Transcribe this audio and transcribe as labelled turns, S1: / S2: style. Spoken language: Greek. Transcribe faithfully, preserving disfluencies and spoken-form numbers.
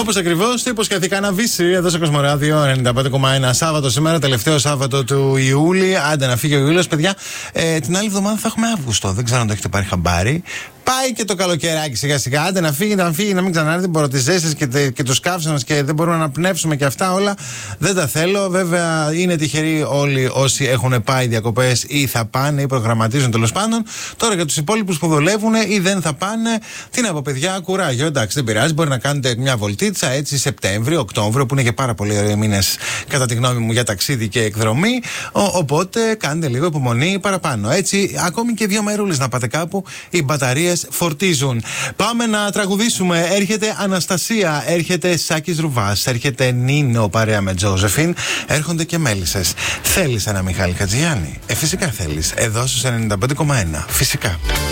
S1: Όπως ακριβώς το υποσχεθήκα να βύσει εδώ στο Κοσμοράδιο ενενήντα πέντε κόμμα ένα Σάββατο σήμερα, τελευταίο Σάββατο του Ιούλη. Άντε να φύγει ο Ιούλιος, παιδιά. Ε, την άλλη εβδομάδα θα έχουμε Αύγουστο. Δεν ξέρω αν το έχετε πάρει χαμπάρι. Πάει και το καλοκαιράκι σιγά σιγά. Άντε να φύγει, να φύγει, να μην ξανάρθει. Μπορώ τις ζέστες και, τε, και τους καύσωνες και δεν μπορούμε να πνεύσουμε και αυτά όλα. Δεν τα θέλω. Βέβαια είναι τυχεροί όλοι όσοι έχουν πάει διακοπές ή θα πάνε ή προγραμματίζουν τέλος πάντων. Τώρα για τους υπόλοιπους που δουλεύουν ή δεν θα πάνε, τι να πω, παιδιά, κουράγιο. Εντάξει, δεν πειράζει. Μπορεί να κάνετε μια βολτίτσα έτσι Σεπτέμβριο, Οκτώβριο, που είναι και πάρα πολύ ωραίοι μήνες κατά τη γνώμη μου για ταξίδι και εκδρομή. Ο, οπότε κάντε λίγο υπομονή παραπάνω. Έτσι, ακόμη και δύο μερούλες να πάτε κάπου, οι μπαταρίες φορτίζουν. Πάμε να τραγουδήσουμε. Έρχεται Αναστασία, έρχεται Σάκης Ρουβάς, έρχεται Νίνο παρέα με Τζόζεφιν, έρχονται και Μέλισσες. Θέλεις ένα Μιχάλη Χατζηγιάννη? Ε, φυσικά θέλεις. Εδώ στους ενενήντα πέντε κόμμα ένα. Φυσικά.